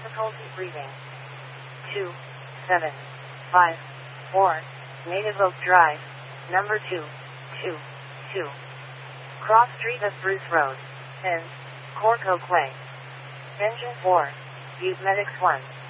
difficulty breathing. 2754 Native Oak Drive, number 222. Cross Street of Bruce Road, in Cork Oak Way. Engine 4, use Medics 1.